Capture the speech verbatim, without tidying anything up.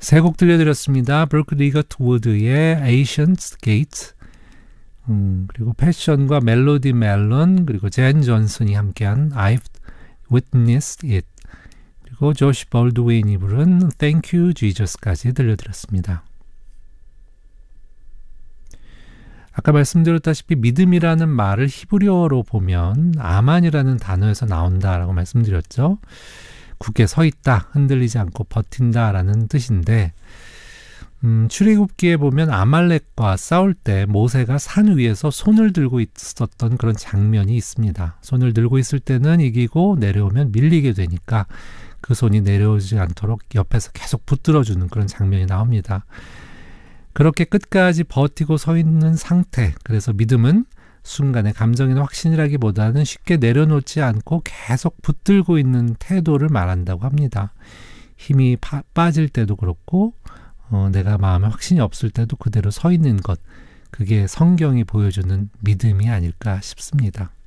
세 곡 들려드렸습니다. 브루크 리거트 우드의 Ancient Gate, 음, 그리고 패션과 멜로디 멜론, 그리고 젠 존슨이 함께한 I've Witnessed It, 그리고 조시 볼드윈이 부른 Thank You Jesus까지 들려드렸습니다. 아까 말씀드렸다시피 믿음이라는 말을 히브리어로 보면 아만이라는 단어에서 나온다라고 말씀드렸죠. 굳게 서 있다, 흔들리지 않고 버틴다라는 뜻인데, 음, 출애굽기에 보면 아말렉과 싸울 때 모세가 산 위에서 손을 들고 있었던 그런 장면이 있습니다. 손을 들고 있을 때는 이기고 내려오면 밀리게 되니까 그 손이 내려오지 않도록 옆에서 계속 붙들어주는 그런 장면이 나옵니다. 그렇게 끝까지 버티고 서 있는 상태, 그래서 믿음은 순간의 감정이나 확신이라기보다는 쉽게 내려놓지 않고 계속 붙들고 있는 태도를 말한다고 합니다. 힘이 파, 빠질 때도 그렇고 어, 내가 마음에 확신이 없을 때도 그대로 서 있는 것, 그게 성경이 보여주는 믿음이 아닐까 싶습니다.